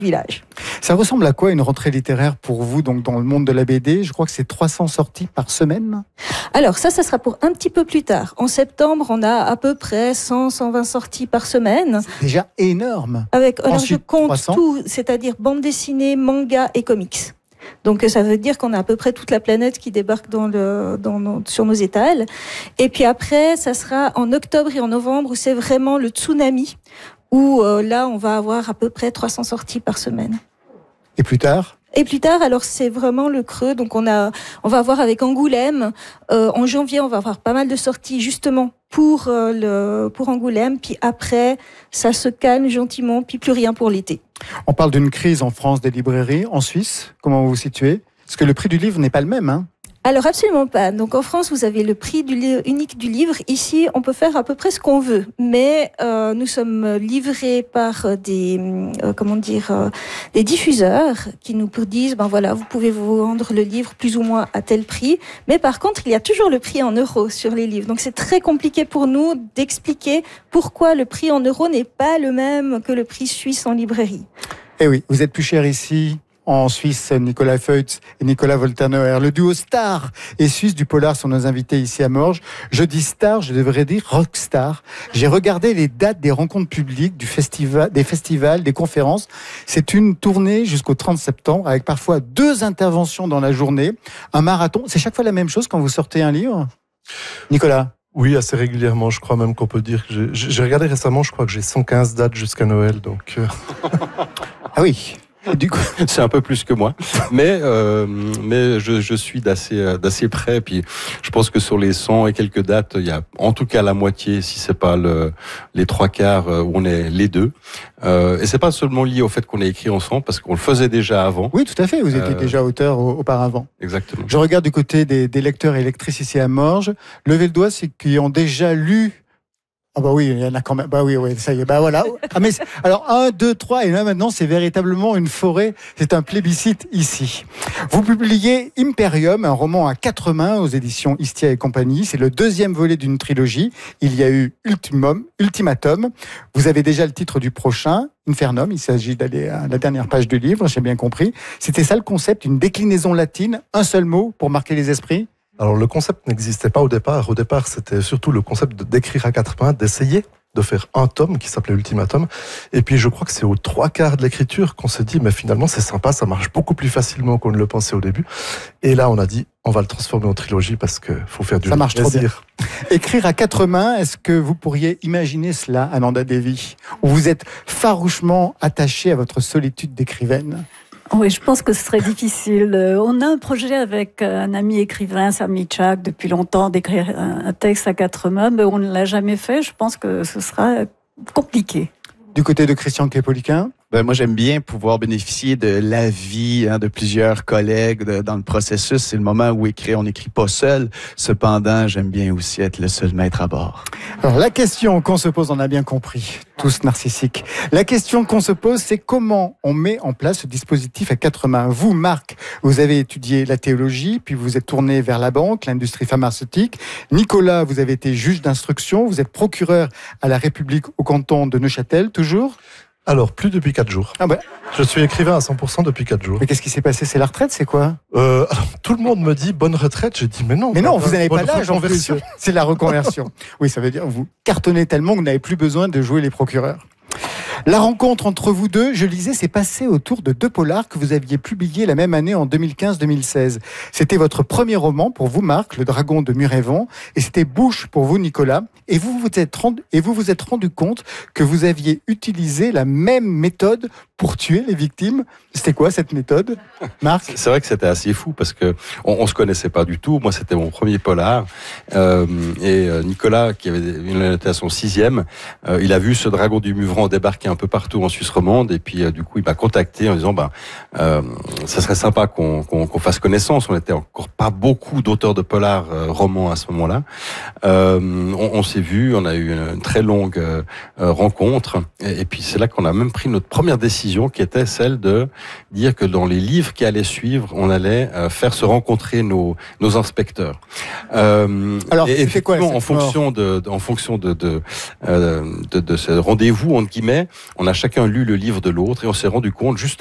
village. Ça ressemble à quoi une rentrée littéraire pour vous, donc dans le monde de la BD? Je crois que c'est 300 sorties par semaine. Alors ça sera pour un petit peu plus tard. En septembre, on a à peu près 100-120 sorties par semaine. C'est déjà énorme. Alors Ensuite, je compte 300. tout, c'est-à-dire bande dessinée, manga et comics. Donc ça veut dire qu'on a à peu près toute la planète qui débarque sur nos étals. Et puis après, ça sera en octobre et en novembre où c'est vraiment le tsunami, où là on va avoir à peu près 300 sorties par semaine. Et plus tard? Et plus tard, alors c'est vraiment le creux. Donc on va avoir avec Angoulême. En janvier, on va avoir pas mal de sorties justement pour Angoulême. Puis après, ça se calme gentiment. Puis plus rien pour l'été. On parle d'une crise en France des librairies. En Suisse, comment vous vous situez? Parce que le prix du livre n'est pas le même, hein? Alors absolument pas. Donc en France, vous avez le prix unique du livre. Ici, on peut faire à peu près ce qu'on veut, mais nous sommes livrés par des diffuseurs qui nous disent voilà, vous pouvez vous vendre le livre plus ou moins à tel prix, mais par contre, il y a toujours le prix en euros sur les livres. Donc c'est très compliqué pour nous d'expliquer pourquoi le prix en euros n'est pas le même que le prix suisse en librairie. Eh oui, vous êtes plus cher ici. En Suisse, Nicolas Feutz et Nicolas Wolterner. Le duo star et suisse du polar sont nos invités ici à Morges. Je dis star, je devrais dire rockstar. J'ai regardé les dates des rencontres publiques, des festivals, des conférences. C'est une tournée jusqu'au 30 septembre avec parfois 2 interventions dans la journée. Un marathon. C'est chaque fois la même chose quand vous sortez un livre? Nicolas? Oui, assez régulièrement. Je crois même qu'on peut dire que j'ai regardé récemment, je crois que j'ai 115 dates jusqu'à Noël. Donc Ah oui. Du coup, c'est un peu plus que moi, mais je suis d'assez près. Puis je pense que sur les 100 et quelques dates, il y a en tout cas la moitié, si c'est pas les 3/4 où on est les deux. Et c'est pas seulement lié au fait qu'on ait écrit ensemble, parce qu'on le faisait déjà avant. Oui, tout à fait. Vous étiez déjà auteur auparavant. Exactement. Je regarde du côté des lecteurs et lectrices ici à Morges. Levez le doigt, c'est qui ont déjà lu. Ah bah oui, il y en a quand même. Bah oui, ça y est. Bah voilà. Ah mais alors 1, 2, 3 et là maintenant c'est véritablement une forêt. C'est un plébiscite ici. Vous publiez Imperium, un roman à 4 mains aux éditions Istia et compagnie. C'est le 2e volet d'une trilogie. Il y a eu Ultimatum. Vous avez déjà le titre du prochain, Infernum. Il s'agit d'aller à la dernière page du livre. J'ai bien compris. C'était ça le concept, une déclinaison latine, un seul mot pour marquer les esprits. Alors le concept n'existait pas au départ. Au départ, c'était surtout le concept d'écrire à 4 mains, d'essayer de faire un tome qui s'appelait Ultimatum. Et puis je crois que c'est aux 3/4 de l'écriture qu'on s'est dit, mais finalement c'est sympa, ça marche beaucoup plus facilement qu'on ne le pensait au début. Et là on a dit, on va le transformer en trilogie parce que faut faire du ça marche plaisir. Trop bien. Écrire à 4 mains, est-ce que vous pourriez imaginer cela, Ananda Devi, où vous êtes farouchement attaché à votre solitude d'écrivaine? Oui, je pense que ce serait difficile. On a un projet avec un ami écrivain, Sami Chak, depuis longtemps, d'écrire un texte à 4 mains, mais on ne l'a jamais fait. Je pense que ce sera compliqué. Du côté de Christian Képoliquin? Moi, j'aime bien pouvoir bénéficier de l'avis de plusieurs collègues dans le processus. C'est le moment où on n'écrit pas seul. Cependant, j'aime bien aussi être le seul maître à bord. Alors, la question qu'on se pose, on a bien compris, tous narcissiques. La question qu'on se pose, c'est comment on met en place ce dispositif à 4 mains. Vous, Marc, vous avez étudié la théologie, puis vous êtes tourné vers la banque, l'industrie pharmaceutique. Nicolas, vous avez été juge d'instruction, vous êtes procureur à la République au canton de Neuchâtel, toujours? Alors, plus depuis 4 jours. Ah bah. Je suis écrivain à 100% depuis 4 jours. Mais qu'est-ce qui s'est passé? C'est la retraite, c'est quoi? Alors, tout le monde me dit bonne retraite. J'ai dit mais non. Mais non, vous n'avez pas l'âge en plus. C'est la reconversion. Oui, ça veut dire vous cartonnez tellement que vous n'avez plus besoin de jouer les procureurs. La rencontre entre vous deux, je lisais, s'est passée autour de 2 polars que vous aviez publiés la même année en 2015-2016. C'était votre premier roman pour vous, Marc, Le Dragon de Murévent, et c'était Bouche pour vous, Nicolas. Et vous vous êtes rendu compte que vous aviez utilisé la même méthode pour tuer les victimes. C'était quoi cette méthode, Marc? C'est vrai que c'était assez fou parce que on se connaissait pas du tout. Moi, c'était mon premier polar. Et Nicolas, qui était à son 6e, il a vu ce Dragon du Murévent débarquer un peu partout en Suisse romande. Et puis, du coup, il m'a contacté en disant, ça serait sympa qu'on fasse connaissance. On n'était encore pas beaucoup d'auteurs de polars romans à ce moment-là. On s'est vu, on a eu une très longue rencontre. Et puis, c'est là qu'on a même pris notre première décision décision qui était celle de dire que dans les livres qui allaient suivre, on allait faire se rencontrer nos inspecteurs. Alors, c'est quoi en fonction de ce rendez-vous entre guillemets, on a chacun lu le livre de l'autre et on s'est rendu compte juste